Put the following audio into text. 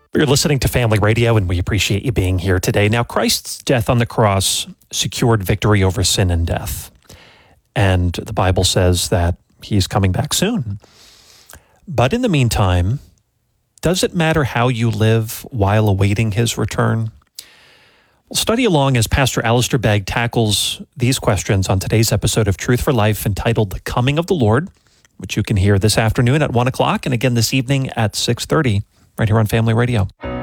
You're listening to Family Radio, and we appreciate you being here today. Now, Christ's death on the cross secured victory over sin and death. And the Bible says that he's coming back soon. But in the meantime, does it matter how you live while awaiting his return? We'll study along as Pastor Alistair Begg tackles these questions on today's episode of Truth for Life, entitled The Coming of the Lord, which you can hear this afternoon at 1 o'clock and again this evening at 6:30. Right here on Family Radio.